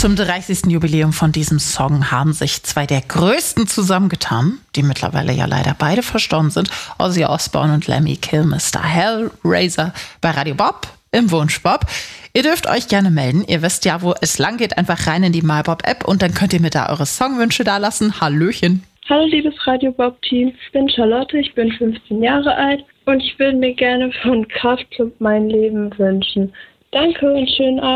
Zum 30. Jubiläum von diesem Song haben sich zwei der größten zusammengetan, die mittlerweile ja leider beide verstorben sind, Ozzy Osbourne und Lemmy Kilmister. Hellraiser bei Radio Bob im Wunschbob. Ihr dürft euch gerne melden. Ihr wisst ja, wo es lang geht. Einfach rein in die MyBob-App und dann könnt ihr mir da eure Songwünsche da lassen. Hallöchen. Hallo liebes Radio Bob-Team, ich bin Charlotte, ich bin 15 Jahre alt und ich würde mir gerne von Kraftklub mein Leben wünschen. Danke und schönen Abend.